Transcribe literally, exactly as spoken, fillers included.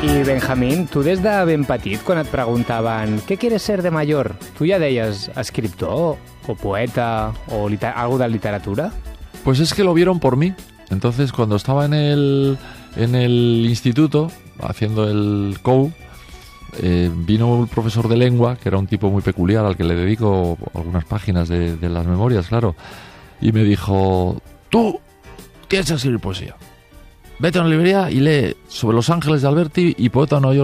I, Benjamín, tu des de ben petit, quan et preguntaven què quieres ser de mayor, tu ja deies escriptor o poeta o liter- algo de literatura? Pues es que lo vieron por mí. Entonces, cuando estaba en el, en el instituto, haciendo el C O U, eh, vino un profesor de lengua, que era un tipo muy peculiar, al que le dedico algunas páginas de, de las memorias, claro, y me dijo, tú tienes que escribir poesía. Vete a una librería y lee sobre Los Ángeles de Alberti y Poeta Nueva York